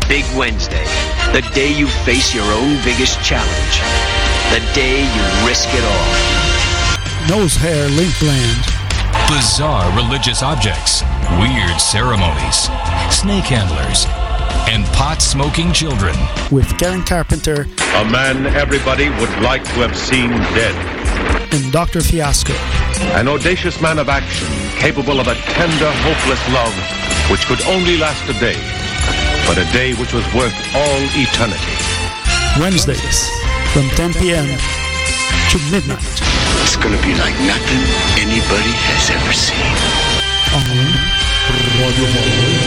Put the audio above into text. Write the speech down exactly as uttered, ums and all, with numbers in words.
Big Wednesday, the day you face your own biggest challenge. The day you risk it all. Nose hair link blend. Bizarre religious objects, weird ceremonies, snake handlers, and pot-smoking children. With Karen Carpenter. A man everybody would like to have seen dead. And Doctor Fiasco. An audacious man of action, capable of a tender, hopeless love, which could only last a day, but a day which was worth all eternity. Wednesdays, from ten p.m. to midnight. It's gonna be like nothing anybody has ever seen. On Radio